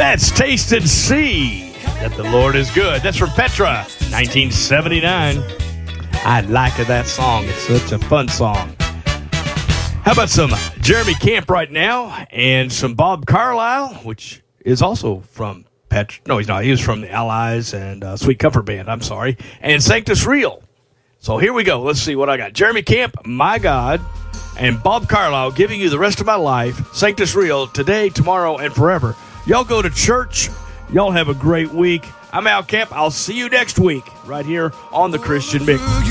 That's Taste and See that the Lord is good. That's from Petra, 1979. I like that song. It's such a fun song. How about some Jeremy Camp right now and some Bob Carlisle, which is also from Petra. No, he's not. He was from the Allies and Sweet Comfort Band. I'm sorry. And Sanctus Real. So here we go. Let's see what I got. Jeremy Camp, My God, and Bob Carlisle, Giving You the Rest of My Life. Sanctus Real, Today, Tomorrow, and Forever. Y'all go to church. Y'all have a great week. I'm Al Kemp. I'll see you next week right here on the Christian Mix.